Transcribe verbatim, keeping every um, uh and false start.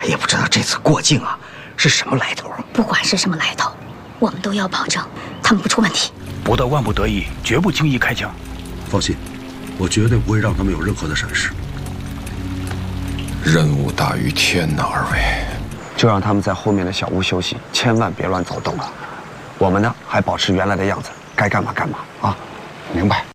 也不知道这次过境啊是什么来头。 不管是什么来头，我们都要保证他们不出问题。 不到万不得已，绝不轻易开枪。 放心，我绝对不会让他们有任何的闪失。 任务大于天呐，二位。 就让他们在后面的小屋休息，千万别乱走动了。我们呢，还保持原来的样子，该干嘛干嘛啊！ 明白。